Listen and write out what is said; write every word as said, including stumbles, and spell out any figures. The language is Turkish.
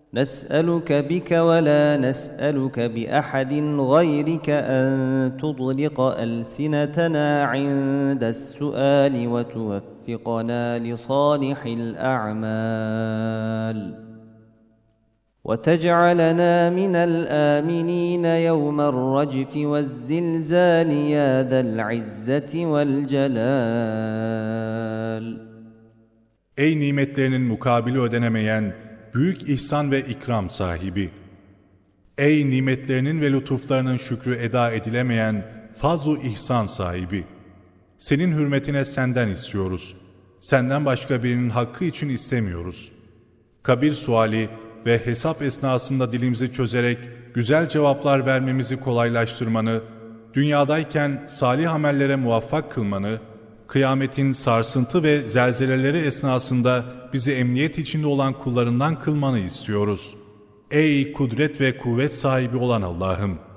نسألك بك ولا نسألك بأحد غيرك أن تطلق ألسنتنا عند السؤال وتوفقنا لصالح الأعمال وتجعلنا من الآمنين يوم الرجف والزلزال يا ذا العزة والجلال. Ey nimetlerinin mukabili ödenemeyen, büyük ihsan ve ikram sahibi! Ey nimetlerinin ve lütuflarının şükrü eda edilemeyen, fazl-ı ihsan sahibi! Senin hürmetine senden istiyoruz. Senden başka birinin hakkı için istemiyoruz. Kabir suali ve hesap esnasında dilimizi çözerek güzel cevaplar vermemizi kolaylaştırmanı, dünyadayken salih amellere muvaffak kılmanı, kıyametin sarsıntı ve zelzeleleri esnasında bizi emniyet içinde olan kullarından kılmanı istiyoruz. Ey kudret ve kuvvet sahibi olan Allah'ım!